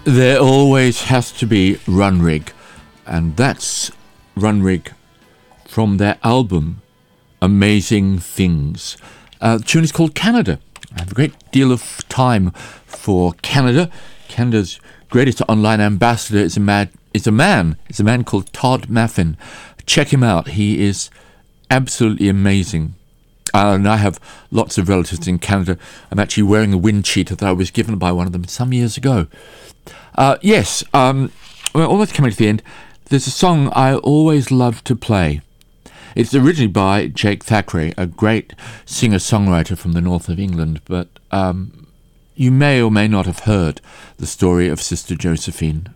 There always has to be Runrig, and that's Runrig from their album Amazing Things. The tune is called Canada. I have a great deal of time for Canada. Canada's greatest online ambassador is a man called Todd Maffin. Check him out. He is absolutely amazing. And I have lots of relatives in Canada. I'm actually wearing a wind cheater that I was given by one of them some years ago. We're almost coming to the end. There's a song I always love to play. It's originally by Jake Thackeray, a great singer-songwriter from the north of England, but you may or may not have heard the story of Sister Josephine.